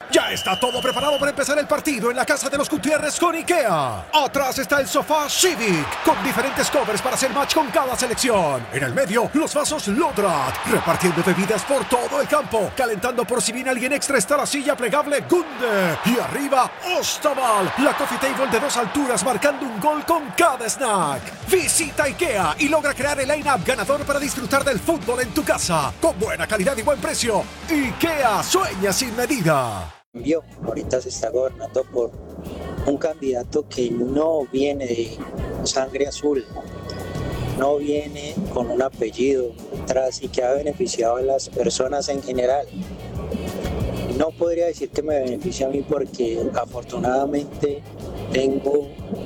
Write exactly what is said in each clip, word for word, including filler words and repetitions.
Ya está todo preparado para empezar el partido en la casa de los Gutiérrez con IKEA. Atrás está el sofá Civic, con diferentes covers para hacer match con cada selección. En el medio, los vasos Lodrat, repartiendo bebidas por todo el campo. Calentando por si viene alguien extra está la silla plegable Gunde. Y arriba, Ostaval, la coffee table de dos alturas marcando un gol con cada snack. Visita IKEA y logra crear el line-up ganador para disfrutar del fútbol en tu casa. Con buena calidad y buen precio. IKEA, sueña sin medida. Ahorita se está gobernando por un candidato que no viene de sangre azul, no viene con un apellido detrás y que ha beneficiado a las personas en general. No podría decir que me beneficia a mí porque afortunadamente tengo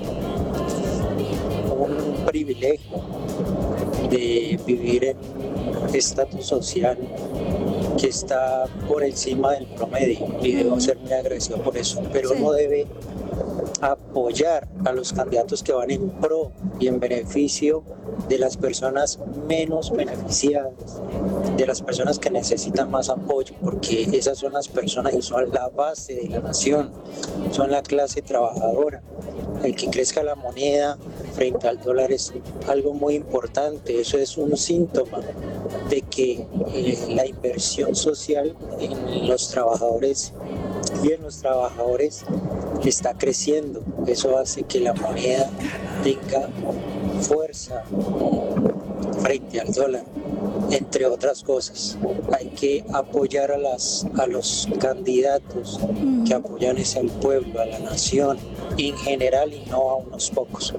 un privilegio de vivir en un estatus social que está por encima del promedio y debo ser muy agradecido por eso, pero sí. Uno debe apoyar a los candidatos que van en pro y en beneficio de las personas menos beneficiadas, de las personas que necesitan más apoyo, porque esas son las personas que son la base de la nación, son la clase trabajadora. El que crezca la moneda frente al dólar es algo muy importante, eso es un síntoma de que eh, la inversión social en los trabajadores y en los trabajadores está creciendo. Eso hace que la moneda tenga fuerza frente al dólar, entre otras cosas. Hay que apoyar a, las, a los candidatos que apoyan ese al pueblo, a la nación en general y no a unos pocos.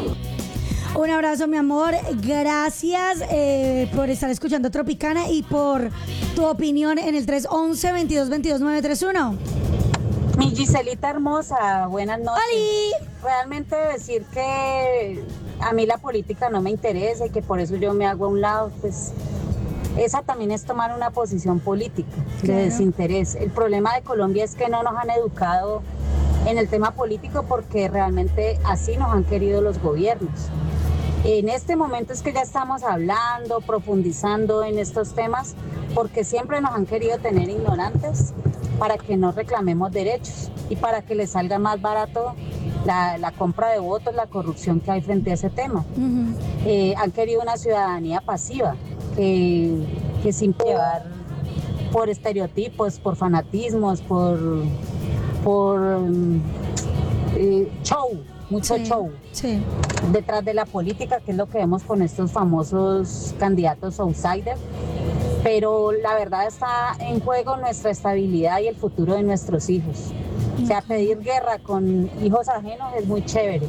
Un abrazo, mi amor. Gracias eh, por estar escuchando Tropicana y por tu opinión en el tres once, veintidós veintidós, nueve tres uno. Mi Giselita hermosa, buenas noches. ¡Holi! Realmente decir que a mí la política no me interesa y que por eso yo me hago a un lado, pues esa también es tomar una posición política, claro, de desinterés. El problema de Colombia es que no nos han educado en el tema político porque realmente así nos han querido los gobiernos. En este momento es que ya estamos hablando, profundizando en estos temas porque siempre nos han querido tener ignorantes para que no reclamemos derechos y para que les salga más barato la, la compra de votos, la corrupción que hay frente a ese tema. Uh-huh. Eh, han querido una ciudadanía pasiva que, que sin llevar por estereotipos, por fanatismos, por, por eh, show, mucho sí, show sí. detrás de la política, que es lo que vemos con estos famosos candidatos outsiders. Pero la verdad está en juego nuestra estabilidad y el futuro de nuestros hijos. O sea, pedir guerra con hijos ajenos es muy chévere.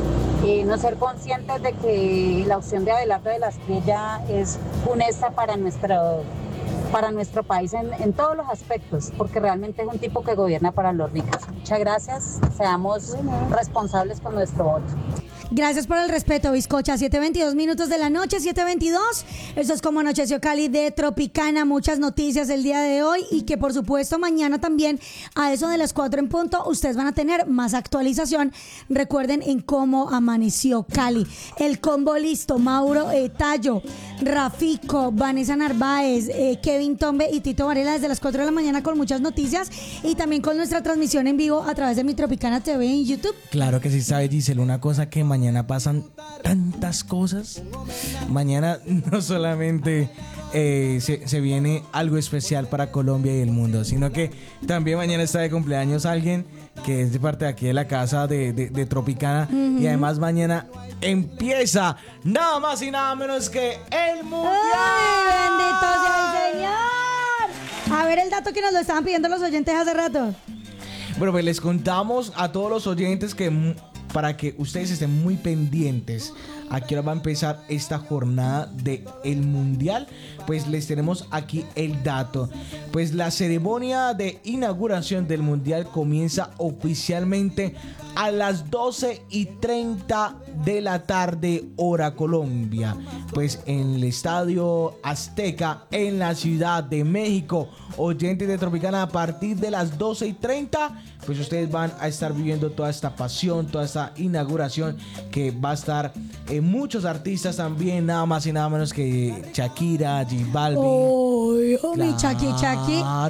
Eh, no ser conscientes de que la opción de Abelardo de la Espriella es funesta para nuestro, para nuestro país en, en todos los aspectos, porque realmente es un tipo que gobierna para los ricos. Muchas gracias, seamos responsables con nuestro voto. Gracias por el respeto, bizcocha. siete veintidós minutos de la noche, siete veintidós. Eso es como Anocheció Cali de Tropicana. Muchas noticias el día de hoy y que por supuesto mañana también a eso de las cuatro en punto ustedes van a tener más actualización. Recuerden en cómo amaneció Cali. El combo listo, Mauro eh, Tallo, Rafico, Vanessa Narváez, eh, Kevin Tombe y Tito Varela desde las cuatro de la mañana con muchas noticias y también con nuestra transmisión en vivo a través de mi Tropicana T V en YouTube. Claro que sí, sabe, Giselle, una cosa que mañana Mañana pasan tantas cosas. Mañana no solamente eh, se, se viene algo especial para Colombia y el mundo, sino que también mañana está de cumpleaños alguien que es de parte de aquí de la casa de, de, de Tropicana. Uh-huh. Y además mañana empieza nada más y nada menos que el Mundial. ¡Ay, bendito sea el Señor! A ver el dato que nos lo estaban pidiendo los oyentes hace rato. Bueno, pues les contamos a todos los oyentes que para que ustedes estén muy pendientes a qué hora va a empezar esta jornada del Mundial, pues les tenemos aquí el dato. Pues la ceremonia de inauguración del Mundial comienza oficialmente a las doce y treinta de la tarde, hora Colombia, pues en el Estadio Azteca en la Ciudad de México. Oyentes de Tropicana, a partir de las doce y treinta, pues ustedes van a estar viviendo toda esta pasión, toda esta inauguración que va a estar eh, muchos artistas también, nada más y nada menos que Shakira, J Balvin. Oh, oh, claro, mi Shaki Shaki.